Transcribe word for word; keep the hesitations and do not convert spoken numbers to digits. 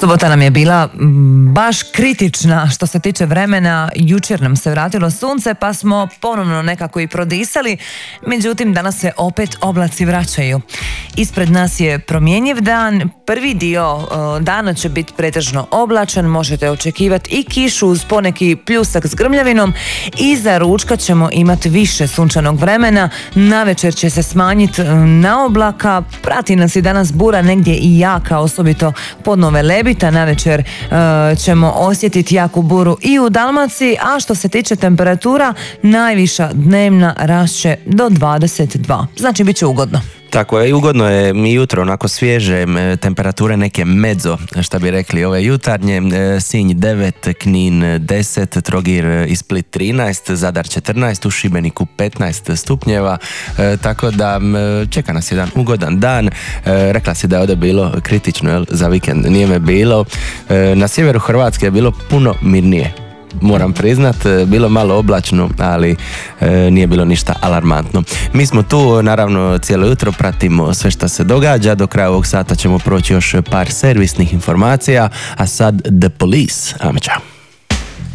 Subota nam je bila baš kritična što se tiče vremena. Jučer nam se vratilo sunce pa smo ponovno nekako i prodisali. Međutim, danas se opet oblaci vraćaju. Ispred nas je promjenjiv dan. Prvi dio dana će biti pretežno oblačan. Možete očekivati i kišu uz poneki pljusak s grmljavinom. Iza ručka ćemo imati više sunčanog vremena. Navečer će se smanjiti na oblaka. Prati nas i danas bura negdje i jaka, osobito pod Nove Lebita. Navečer uh, ćemo osjetiti jaku buru i u Dalmaciji, a što se tiče temperatura, najviša dnevna rašće do dvadeset dva. Znači, bit će ugodno. Tako je, ugodno je mi jutro, onako svježe, temperature neke medzo, šta bi rekli ove jutarnje. Sinj devet, Knin deset, Trogir i Split trinaest, Zadar četrnaest, u Šibeniku petnaest stupnjeva, e, tako da čeka nas jedan ugodan dan. E, rekla si da je ovdje bilo kritično, jel, za vikend, nije me bilo. E, na sjeveru Hrvatske je bilo puno mirnije. Moram priznat, bilo malo oblačno, ali e, nije bilo ništa alarmantno. Mi smo tu, naravno, cijelo jutro pratimo sve što se događa. Do kraja ovog sata ćemo proći još par servisnih informacija, a sad The Police. Ajme, čao.